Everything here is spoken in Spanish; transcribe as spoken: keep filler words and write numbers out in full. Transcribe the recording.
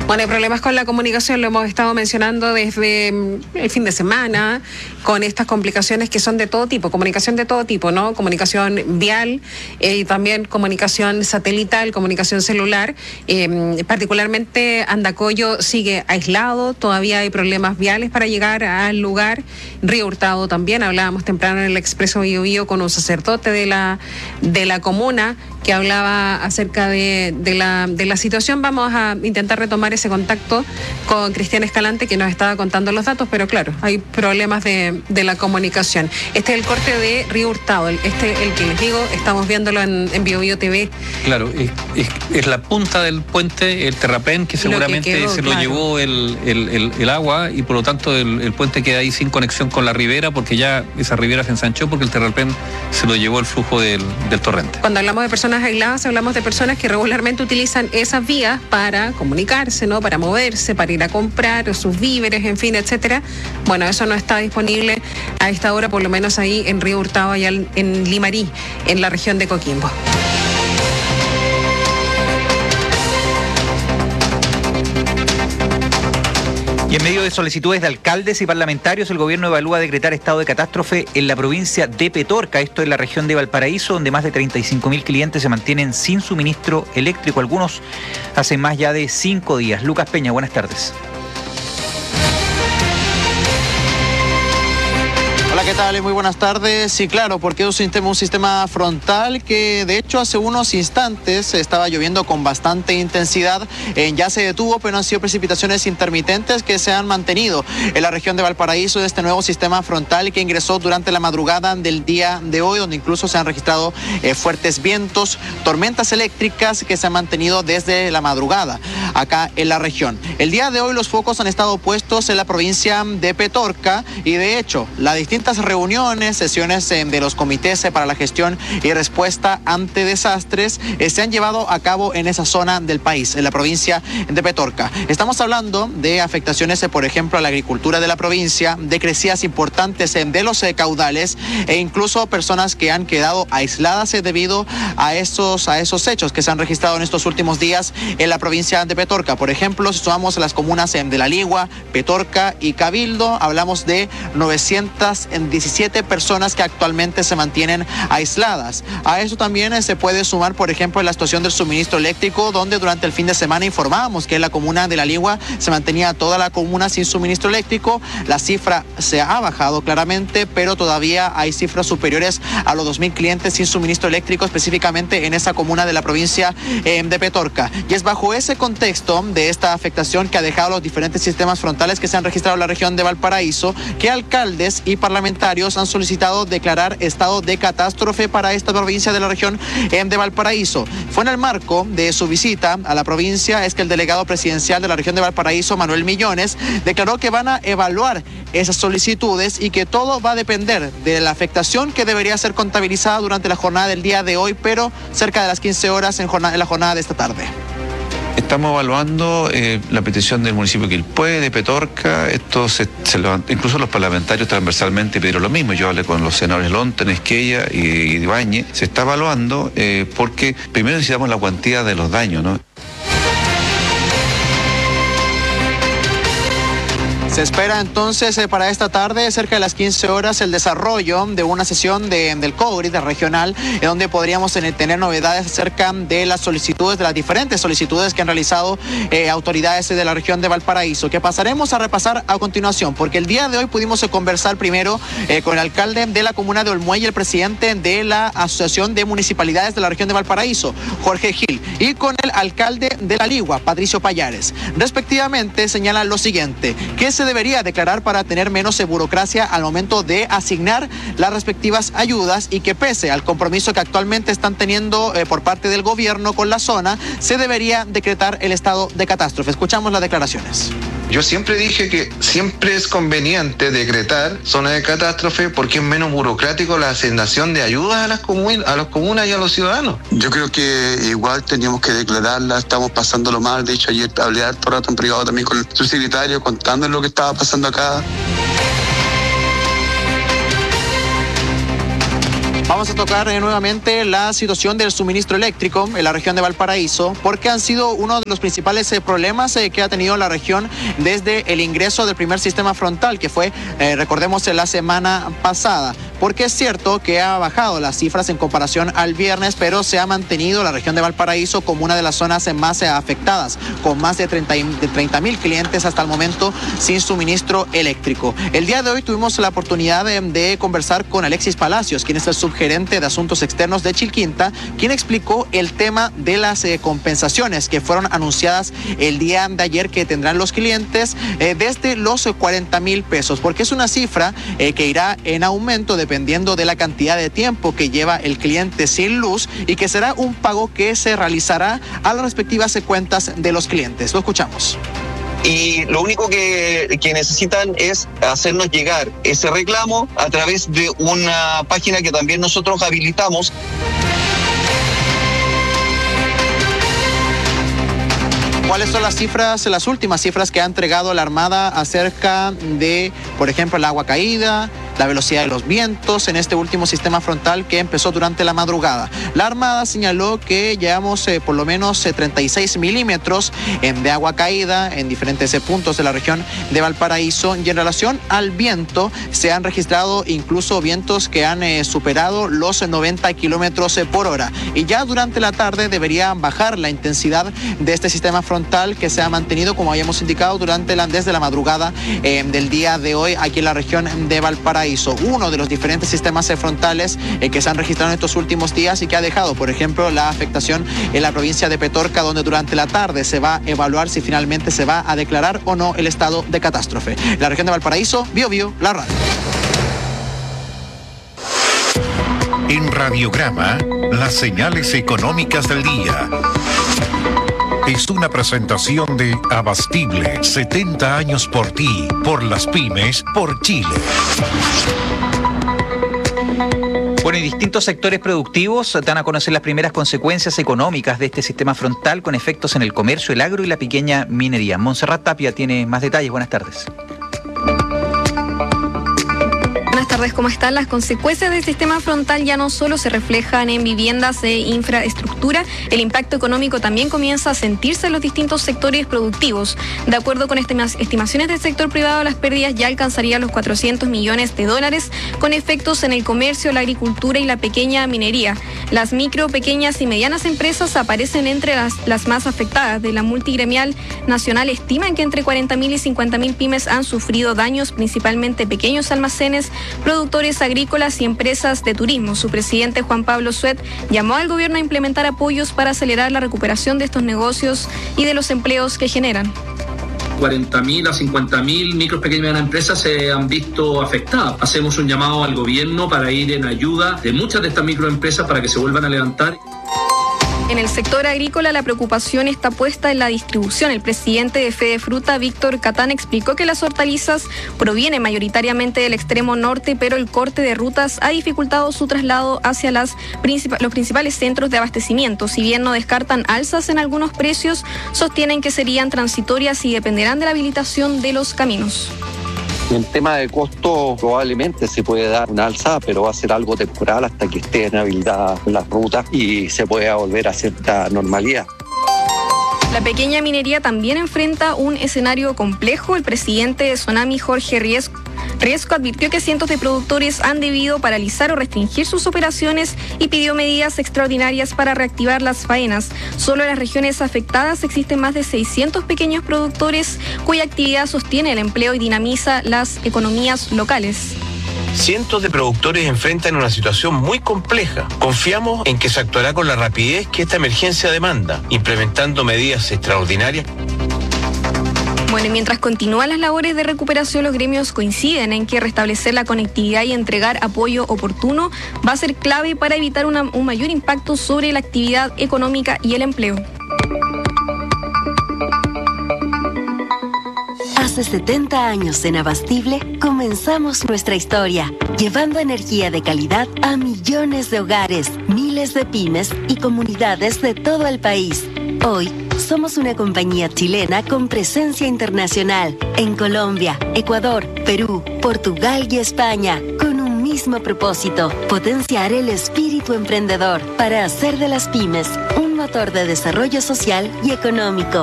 Bueno, hay problemas con la comunicación, lo hemos estado mencionando desde el fin de semana, con estas complicaciones que son de todo tipo, comunicación de todo tipo, ¿no? Comunicación vial eh, y también comunicación satelital, comunicación celular. Eh, particularmente Andacollo sigue aislado, todavía hay problemas viales para llegar al lugar. Río Hurtado también, hablábamos temprano en el Expreso Bío Bío con un sacerdote de la, de la comuna que hablaba acerca de, de, la, de la situación. Vamos a intentar retomar ese contacto con Cristian Escalante, que nos estaba contando los datos, pero claro, hay problemas de, de la comunicación. Este es el corte de Río Hurtado, este el que les digo, estamos viéndolo en, en Bío Bío T V. Claro, es, es, es la punta del puente, el terraplén, que seguramente lo que quedó, se lo claro. llevó el, el, el, el agua, y por lo tanto el, el puente queda ahí sin conexión con la ribera, porque ya esa ribera se ensanchó porque el terraplén se lo llevó el flujo del, del torrente. Cuando hablamos de personas aisladas, hablamos de personas que regularmente utilizan esas vías para comunicarse, ¿no? Para moverse, para ir a comprar sus víveres, en fin, etcétera. Bueno, eso no está disponible a esta hora, por lo menos ahí en Río Hurtado, allá en Limarí, en la región de Coquimbo. Y en medio de solicitudes de alcaldes y parlamentarios, el gobierno evalúa decretar estado de catástrofe en la provincia de Petorca, esto en la región de Valparaíso, donde más de treinta y cinco mil clientes se mantienen sin suministro eléctrico, algunos hace más ya de cinco días. Lucas Peña, buenas tardes. Hola, ¿qué tal? Muy buenas tardes. Sí, claro, porque es un sistema, un sistema frontal que de hecho hace unos instantes estaba lloviendo con bastante intensidad. Eh, ya se detuvo, pero han sido precipitaciones intermitentes que se han mantenido en la región de Valparaíso de este nuevo sistema frontal que ingresó durante la madrugada del día de hoy, donde incluso se han registrado eh, fuertes vientos, tormentas eléctricas que se han mantenido desde la madrugada acá en la región. El día de hoy los focos han estado puestos en la provincia de Petorca y de hecho las distintas reuniones, sesiones de los comités para la gestión y respuesta ante desastres eh, se han llevado a cabo en esa zona del país, en la provincia de Petorca. Estamos hablando de afectaciones, eh, por ejemplo, a la agricultura de la provincia, de crecidas importantes eh, de los eh, caudales e incluso personas que han quedado aisladas eh, debido a esos, a esos hechos que se han registrado en estos últimos días en la provincia de Petorca. Por ejemplo, si sumamos las comunas eh, de La Ligua, Petorca y Cabildo, hablamos de novecientas diecisiete personas que actualmente se mantienen aisladas. A eso también eh, se puede sumar, por ejemplo, la situación del suministro eléctrico, donde durante el fin de semana informábamos que en la comuna de La Ligua se mantenía toda la comuna sin suministro eléctrico. La cifra se ha bajado claramente, pero todavía hay cifras superiores a los dos mil clientes sin suministro eléctrico, específicamente en esa comuna de la provincia eh, de Petorca. Y es bajo ese contexto de esta afectación que ha dejado los diferentes sistemas frontales que se han registrado en la región de Valparaíso, que alcaldes y parlamentarios han solicitado declarar estado de catástrofe para esta provincia de la región de Valparaíso. Fue en el marco de su visita a la provincia es que el delegado presidencial de la región de Valparaíso, Manuel Millones, declaró que van a evaluar esas solicitudes y que todo va a depender de la afectación que debería ser contabilizada durante la jornada del día de hoy, pero cerca de las quince horas en, jornada, en la jornada de esta tarde. Estamos evaluando eh, la petición del municipio de Quilpué, de Petorca. Esto se, se levantó, incluso los parlamentarios transversalmente pidieron lo mismo. Yo hablé con los senadores Lonten, Esquella y, y Ibáñez. Se está evaluando eh, porque primero necesitamos la cuantía de los daños, ¿no? Se espera entonces eh, para esta tarde, cerca de las quince horas, el desarrollo de una sesión de, del COGRID regional, en donde podríamos tener, tener novedades acerca de las solicitudes, de las diferentes solicitudes que han realizado eh, autoridades de la región de Valparaíso, que pasaremos a repasar a continuación, porque el día de hoy pudimos eh, conversar primero eh, con el alcalde de la comuna de Olmué y el presidente de la Asociación de Municipalidades de la región de Valparaíso, Jorge Gil, y con el alcalde de La Ligua, Patricio Payares. Respectivamente, señalan lo siguiente, que se debería declarar para tener menos burocracia al momento de asignar las respectivas ayudas y que pese al compromiso que actualmente están teniendo eh, por parte del gobierno con la zona, se debería decretar el estado de catástrofe. Escuchamos las declaraciones. Yo siempre dije que siempre es conveniente decretar zona de catástrofe porque es menos burocrático la asignación de ayudas a las comunas, a las comunas y a los ciudadanos. Yo creo que igual teníamos que declararla, estamos pasándolo mal. De hecho, ayer hablé harto rato en privado también con el subsecretario contando lo que estaba pasando acá. Vamos Vamos a tocar eh, nuevamente la situación del suministro eléctrico en la región de Valparaíso, porque han sido uno de los principales eh, problemas eh, que ha tenido la región desde el ingreso del primer sistema frontal, que fue, eh, recordemos, la semana pasada. Porque es cierto que ha bajado las cifras en comparación al viernes, pero se ha mantenido la región de Valparaíso como una de las zonas más afectadas, con más de treinta mil clientes hasta el momento sin suministro eléctrico. El día de hoy tuvimos la oportunidad de, de conversar con Alexis Palacios, quien es el subgerente de Asuntos Externos de Chilquinta, quien explicó el tema de las eh, compensaciones que fueron anunciadas el día de ayer, que tendrán los clientes eh, desde los cuarenta mil pesos, porque es una cifra eh, que irá en aumento de dependiendo de la cantidad de tiempo que lleva el cliente sin luz, y que será un pago que se realizará a las respectivas cuentas de los clientes. Lo escuchamos. Y lo único que, que necesitan es hacernos llegar ese reclamo a través de una página que también nosotros habilitamos. ¿Cuáles son las cifras, las últimas cifras que ha entregado la Armada acerca de, por ejemplo, el agua caída, la velocidad de los vientos en este último sistema frontal que empezó durante la madrugada? La Armada señaló que llevamos eh, por lo menos eh, treinta y seis milímetros en, de agua caída en diferentes eh, puntos de la región de Valparaíso, y en relación al viento se han registrado incluso vientos que han eh, superado los noventa kilómetros eh, por hora, y ya durante la tarde debería bajar la intensidad de este sistema frontal que se ha mantenido, como habíamos indicado, durante la, desde la madrugada eh, del día de hoy aquí en la región de Valparaíso. Uno de los diferentes sistemas frontales eh, que se han registrado en estos últimos días y que ha dejado, por ejemplo, la afectación en la provincia de Petorca, donde durante la tarde se va a evaluar si finalmente se va a declarar o no el estado de catástrofe. La región de Valparaíso, Bio Bio, la radio. En Radiograma, las señales económicas del día. Es una presentación de Abastible, setenta años por ti, por las pymes, por Chile. Bueno, y distintos sectores productivos dan a conocer las primeras consecuencias económicas de este sistema frontal, con efectos en el comercio, el agro y la pequeña minería. Montserrat Tapia tiene más detalles. Buenas tardes. Buenas tardes, ¿cómo están? Las consecuencias del sistema frontal ya no solo se reflejan en viviendas e infraestructura, el impacto económico también comienza a sentirse en los distintos sectores productivos. De acuerdo con estimaciones del sector privado, las pérdidas ya alcanzarían los cuatrocientos millones de dólares, con efectos en el comercio, la agricultura y la pequeña minería. Las micro, pequeñas y medianas empresas aparecen entre las, las más afectadas. De la multigremial nacional estiman que entre cuarenta mil y cincuenta mil pymes han sufrido daños, principalmente pequeños almacenes, productores agrícolas y empresas de turismo. Su presidente, Juan Pablo Suet, llamó al gobierno a implementar apoyos para acelerar la recuperación de estos negocios y de los empleos que generan. cuarenta mil a cincuenta mil micros, pequeñas y medianas empresas se han visto afectadas. Hacemos un llamado al gobierno para ir en ayuda de muchas de estas microempresas para que se vuelvan a levantar. En el sector agrícola, la preocupación está puesta en la distribución. El presidente de Fedefruta, Víctor Catán, explicó que las hortalizas provienen mayoritariamente del extremo norte, pero el corte de rutas ha dificultado su traslado hacia las princip- los principales centros de abastecimiento. Si bien no descartan alzas en algunos precios, sostienen que serían transitorias y dependerán de la habilitación de los caminos. En tema de costo probablemente se puede dar una alza, pero va a ser algo temporal hasta que estén habilitadas las rutas y se pueda volver a cierta normalidad. La pequeña minería también enfrenta un escenario complejo. El presidente de Sonami, Jorge Riesco, Riesco advirtió que cientos de productores han debido paralizar o restringir sus operaciones y pidió medidas extraordinarias para reactivar las faenas. Solo en las regiones afectadas existen más de seiscientos pequeños productores cuya actividad sostiene el empleo y dinamiza las economías locales. Cientos de productores enfrentan una situación muy compleja. Confiamos en que se actuará con la rapidez que esta emergencia demanda, implementando medidas extraordinarias. Bueno, y mientras continúan las labores de recuperación, los gremios coinciden en que restablecer la conectividad y entregar apoyo oportuno va a ser clave para evitar una, un mayor impacto sobre la actividad económica y el empleo. Hace setenta años en Abastible comenzamos nuestra historia, llevando energía de calidad a millones de hogares, miles de pymes y comunidades de todo el país. Hoy somos una compañía chilena con presencia internacional en Colombia, Ecuador, Perú, Portugal y España, con un mismo propósito, potenciar el espíritu emprendedor para hacer de las pymes un motor de desarrollo social y económico.